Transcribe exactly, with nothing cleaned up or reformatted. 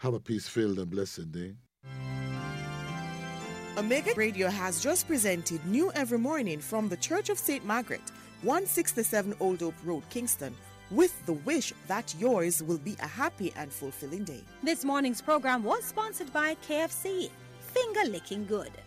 Have a peace-filled and blessed day. Omega Radio has just presented New Every Morning from the Church of Saint Margaret, one sixty-seven Old Oak Road, Kingston, with the wish that yours will be a happy and fulfilling day. This morning's program was sponsored by K F C. Finger licking good.